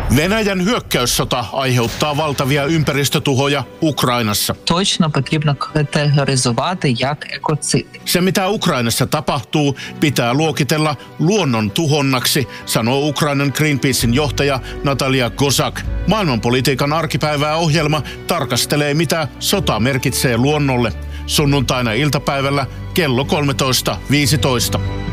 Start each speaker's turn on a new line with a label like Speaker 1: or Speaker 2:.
Speaker 1: Venäjän hyökkäyssota aiheuttaa valtavia ympäristötuhoja Ukrainassa.
Speaker 2: Точно потрібно категоризувати як екоцид.
Speaker 1: Se, mitä Ukrainassa tapahtuu, pitää luokitella luonnon tuhonnaksi, sanoo Ukrainan Greenpeacein johtaja Natalia Kozak. Maailmanpolitiikan arkipäivää ohjelma tarkastelee, mitä sota merkitsee luonnolle. Sunnuntaina iltapäivällä kello 13.15.